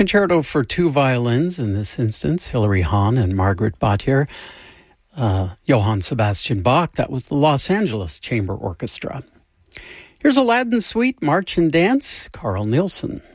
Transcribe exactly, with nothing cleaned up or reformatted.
concerto for two violins, in this instance, Hilary Hahn and Margaret Batjer. Uh, Johann Sebastian Bach, that was the Los Angeles Chamber Orchestra. Here's Aladdin Suite, March and Dance, Carl Nielsen.